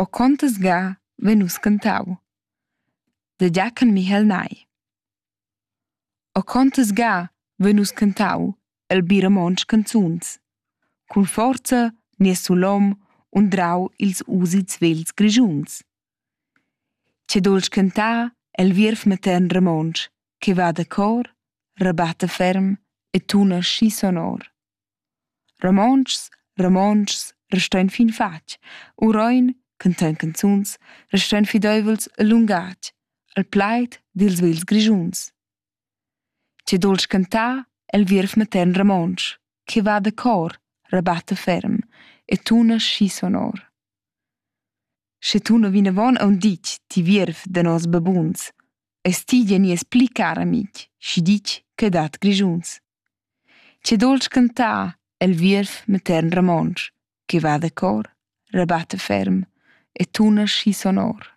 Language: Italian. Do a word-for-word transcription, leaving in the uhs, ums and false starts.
O contas ga venus cantau. Da Giacan Michel Nai. O contas ga venus cantau el biramonts canzuns. Cun forza nies sulom und drau ils usits vels grischuns. Che dolch cantar el vierf matern ramonts, che va da cor, rabatta ferm e tuna schi sonor. Ramonts, ramonts, restoin fin fatg, uroin, cantain canzuns, restoin fideuvels allungatg, al plaid dils vels grischuns. Che dolch cantar el vierf matern ramonts, che va da cor, rabatta ferm e tuna schi sonor. Sche tuna vinavon aunc ditg ti vierf da nos babuns, es tigia nies pli car amig, schi ditg che dat grischuns. Che dolch cantar el vierf matern ramonts, che va da cor, rabatta ferm e tuna schi sonor.